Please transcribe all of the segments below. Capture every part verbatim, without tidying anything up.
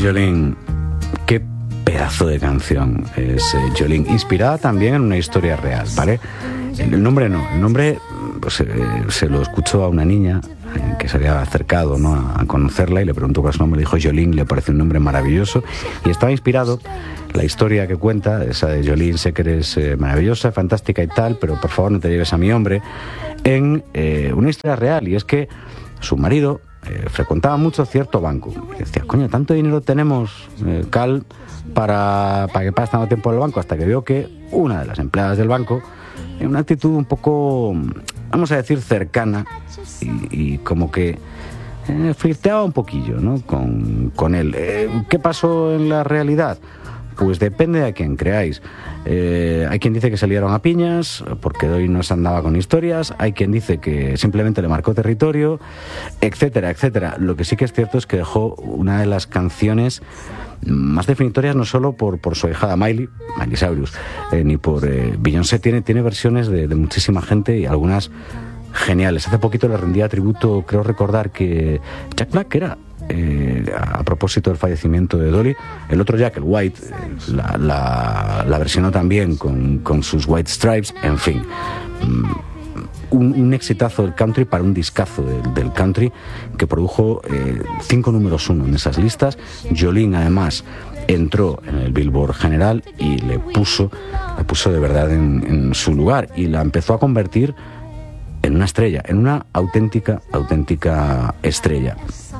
Jolene, qué pedazo de canción es eh, Jolene, inspirada también en una historia real, ¿vale? El, el nombre no, el nombre pues, eh, se lo escuchó a una niña eh, que se había acercado, ¿no?, a, a conocerla y le preguntó cuál es su nombre, le dijo Jolene, le pareció un nombre maravilloso y estaba inspirado, la historia que cuenta, esa de Jolene, sé que eres eh, maravillosa, fantástica y tal, pero por favor no te lleves a mi hombre, en eh, una historia real, y es que su marido eh, frecuentaba mucho cierto banco. Y decía, coño, tanto dinero tenemos, eh, Cal, para, para que pase tanto tiempo en el banco, hasta que vio que una de las empleadas del banco, en una actitud un poco, vamos a decir, cercana, y, y como que eh, flirteaba un poquillo, ¿no?, con, con él. Eh, ¿Qué pasó en la realidad? Pues depende de quien creáis. Eh, hay quien dice que se liaron a piñas porque hoy no se andaba con historias, hay quien dice que simplemente le marcó territorio, etcétera, etcétera. Lo que sí que es cierto es que dejó una de las canciones más definitorias, no solo por, por su ahijada Miley, Miley Cyrus, eh, ni por eh, Beyoncé. Tiene, tiene versiones de, de muchísima gente y algunas geniales. Hace poquito le rendía tributo, creo recordar que Jack Black era... Eh, a propósito del fallecimiento de Dolly, el otro Jack, el White, eh, la, la, la versionó también con, con sus White Stripes, en fin, un, un exitazo del country para un discazo de, del country que produjo eh, cinco números uno en esas listas. Jolene además entró en el Billboard general y le puso, le puso de verdad en, en su lugar y la empezó a convertir en una estrella, en una auténtica, auténtica estrella.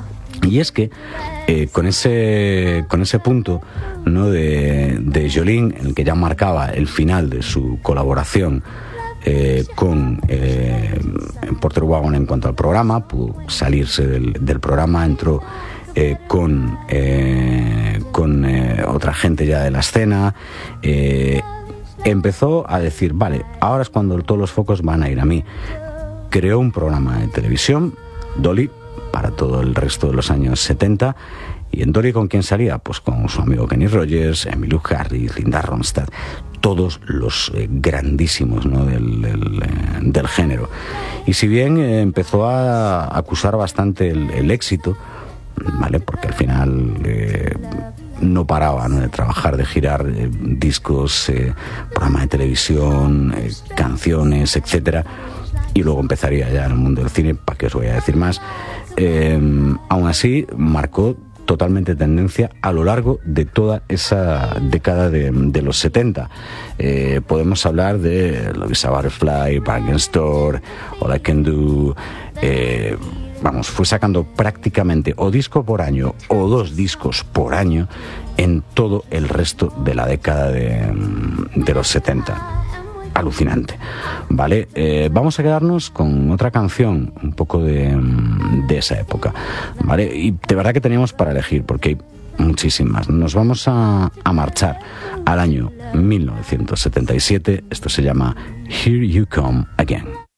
Y es que eh, con ese con ese punto, ¿no?, de, de Jolene, en el que ya marcaba el final de su colaboración eh, con eh, Porter Wagon en cuanto al programa, pudo salirse del, del programa, entró eh, con, eh, con eh, otra gente ya de la escena, eh, empezó a decir, vale, ahora es cuando todos los focos van a ir a mí. Creó un programa de televisión, Dolly, para todo el resto de los años setenta. ¿Y en Dolly con quién salía? Pues con su amigo Kenny Rogers, Emmylou Harris, Linda Ronstadt, todos los eh, grandísimos, ¿no?, del, del, eh, del género. Y si bien eh, empezó a acusar bastante el, el éxito, ¿vale?, porque al final eh, no paraba, ¿no?, de trabajar, de girar eh, discos, eh, programas de televisión, eh, canciones, etcétera, y luego empezaría ya en el mundo del cine, para qué os voy a decir más. Eh, aún así marcó totalmente tendencia a lo largo de toda esa década de, de los setenta. Eh, podemos hablar de Love Butterfly, Bargain Store, All I Can Do. Eh, vamos, fue sacando prácticamente o disco por año o dos discos por año en todo el resto de la década de, de los setenta. Alucinante, ¿vale? Eh, vamos a quedarnos con otra canción un poco de, de esa época, ¿vale? Y de verdad que teníamos para elegir, porque hay muchísimas. Nos vamos a, a marchar al año mil novecientos setenta y siete. Esto se llama Here You Come Again.